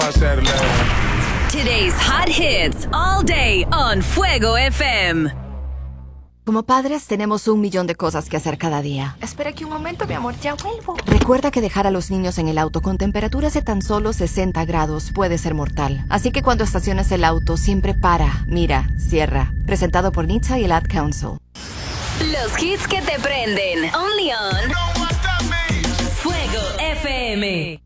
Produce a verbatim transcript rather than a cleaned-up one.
para hacerle. Today's hot hits all day on Fuego F M. Como padres tenemos un millón de cosas que hacer cada día. Espera aquí un momento, mi amor, ya vuelvo. Recuerda que dejar a los niños en el auto con temperaturas de tan solo sesenta grados puede ser mortal. Así que cuando estaciones el auto, siempre para, mira, cierra. Presentado por N H T S A y el Ad Council. Los hits que te prenden. Only on Fuego F M.